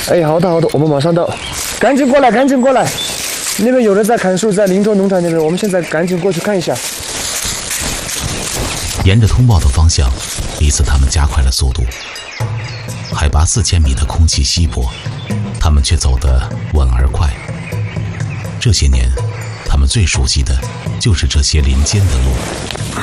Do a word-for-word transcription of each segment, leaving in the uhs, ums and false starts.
哎，好的好的，我们马上到，赶紧过来，赶紧过来！那边有人在砍树，在林州农场那边，我们现在赶紧过去看一下。 沿着通报的方向，李四他们加快了速度。海拔四千米的空气稀薄，他们却走得稳而快。这些年，他们最熟悉的就是这些林间的路。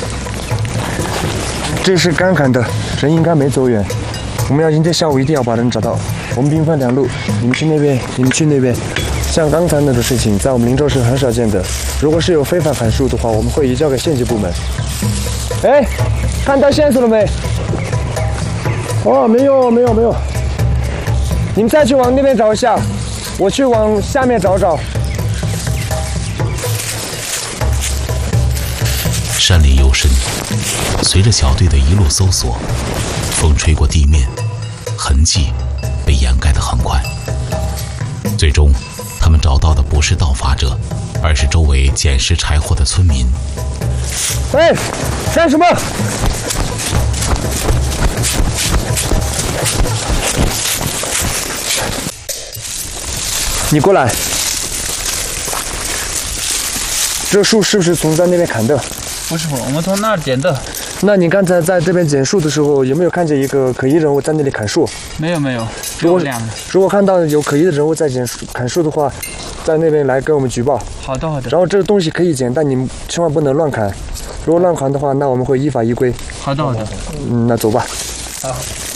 这是刚砍的，人应该没走远。我们要今天下午一定要把人找到。我们兵分两路，你们去那边，你们去那边。像刚才那种事情，在我们林州是很少见的。如果是有非法砍树的话，我们会移交给县级部门。哎，看到线索了没？哦，没有，没有，没有。你们再去往那边找一下，我去往下面找找。 山林幽深，随着小队的一路搜索，风吹过地面，痕迹被掩盖得很快。最终，他们找到的不是盗伐者，而是周围捡拾柴火的村民。 哎，干什么？你过来。这树是不是从在那边砍的？ 不是，我们从那儿捡的。 那你刚才在这边捡树的时候，有没有看见一个可疑人物在那里砍树？ 没有没有， 如果两个。 如果看到有可疑的人物在捡树砍树的话，在那边来跟我们举报。 好的好的。 然后这个东西可以捡，但你千万不能乱砍。如果乱砍的话，那我们会依法依规。 好的好的。 嗯，那走吧。 好。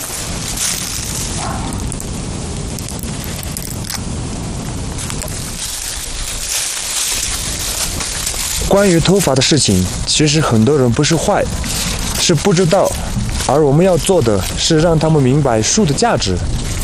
关于偷伐的事情，其实很多人不是坏，是不知道，而我们要做的是让他们明白树的价值。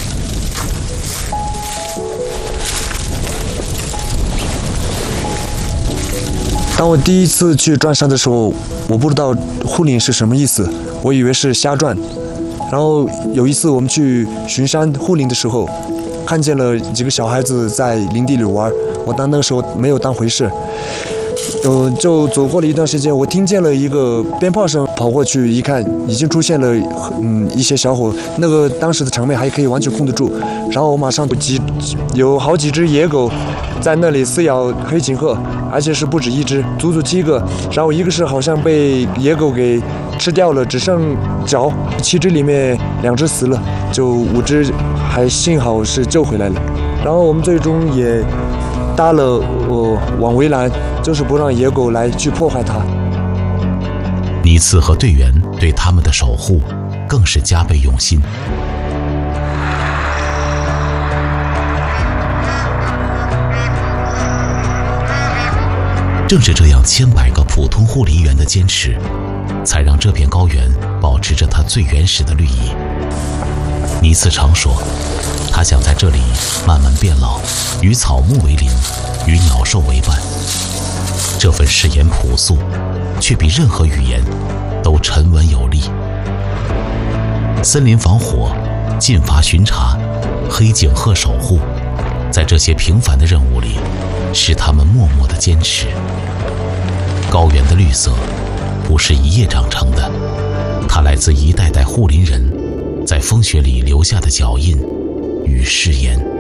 当我第一次去转山的时候，我不知道护林是什么意思，我以为是瞎转。然后有一次我们去巡山护林的时候，看见了几个小孩子在林地里玩，我当那个时候没有当回事。呃，就走过了一段时间，我听见了一个鞭炮声，跑过去一看，已经出现了嗯一些小伙，那个当时的场面还可以完全控得住。然后我马上几有好几只野狗在那里撕咬黑颈鹤，而且是不止一只，足足七个。然后一个是好像被野狗给吃掉了，只剩脚，七只里面两只死了，就五只还幸好是救回来了。然后我们最终也搭了呃网围栏，就是不让野狗来去破坏它。 尼茨和队员对他们的守护更是加倍用心。正是这样千百个普通护林员的坚持，才让这片高原保持着它最原始的绿意。尼茨常说，他想在这里慢慢变老，与草木为邻，与鸟兽为伴。这份誓言朴素，却比任何语言都沉稳有力。森林防火、禁伐巡查、黑颈鹤守护，在这些平凡的任务里，是他们默默的坚持。高原的绿色不是一夜长成的，它来自一代代护林人在风雪里留下的脚印与誓言。